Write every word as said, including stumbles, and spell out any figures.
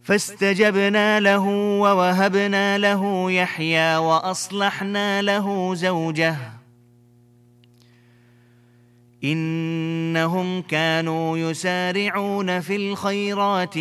فاستجبنا له ووهبنا له يحيى وأصلحنا له زوجه إنهم كانوا يسارعون في الخيرات